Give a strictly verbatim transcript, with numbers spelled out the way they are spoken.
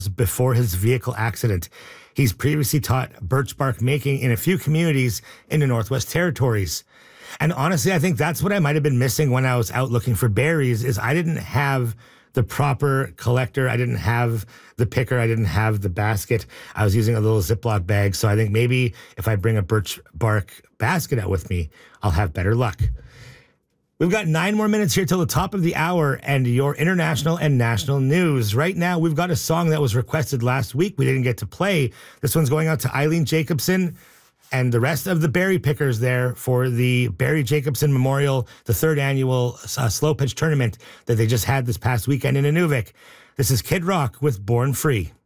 before his vehicle accident. He's previously taught birch bark making in a few communities in the Northwest Territories. And honestly, I think that's what I might have been missing when I was out looking for berries, is I didn't have the proper collector. I didn't have the picker. I didn't have the basket. I was using a little Ziploc bag. So I think maybe if I bring a birch bark basket out with me, I'll have better luck. We've got nine more minutes here till the top of the hour and your international and national news. Right now, we've got a song that was requested last week. We didn't get to play. This one's going out to Eileen Jacobson and the rest of the berry pickers there for the Barry Jacobson Memorial, the third annual uh, slow pitch tournament that they just had this past weekend in Inuvik. This is Kid Rock with Born Free.